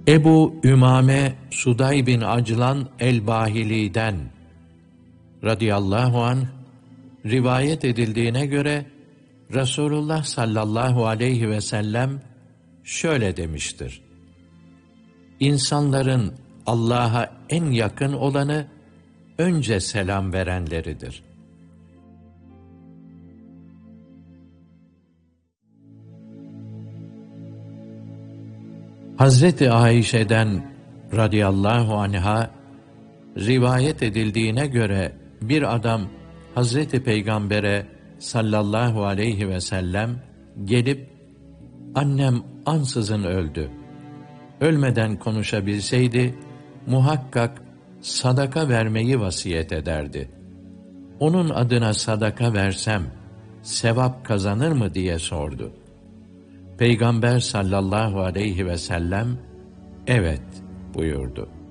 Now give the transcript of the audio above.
Ebu Ümame Suday bin Aclan el-Bahili'den radıyallahu anh rivayet edildiğine göre Resulullah sallallahu aleyhi ve sellem şöyle demiştir: İnsanların Allah'a en yakın olanı önce selam verenleridir. Hazreti Ayşe'den radıyallahu anha rivayet edildiğine göre bir adam Hazreti Peygamber'e sallallahu aleyhi ve sellem gelip annem ansızın öldü. Ölmeden konuşabilseydi muhakkak sadaka vermeyi vasiyet ederdi. Onun adına sadaka versem sevap kazanır mı diye sordu. Peygamber sallallahu aleyhi ve sellem evet buyurdu.